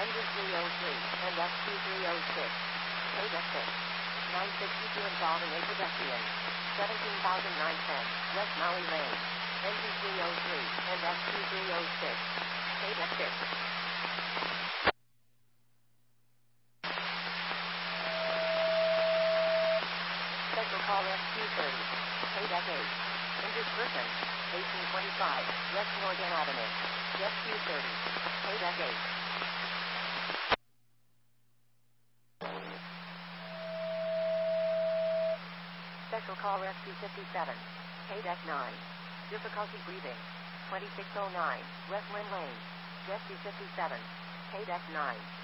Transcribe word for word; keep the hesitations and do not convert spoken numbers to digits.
Engine three oh three and F Q three oh six. K-Deck six. nine sixty-two involving a pedestrian. seventeen thousand nine hundred ten, West Maui Lane. Engine three oh three and F Q three oh six. K-Deck six. Special call F Q thirty. K-Deck eight. Injured person. eighteen twenty-five, West Morgan Avenue. F Q thirty. K-Deck eight. Special call Rescue fifty-seven. K-Deck nine. Difficulty breathing. twenty-six oh nine, West Lynn Lane. Rescue fifty-seven. K-Deck nine.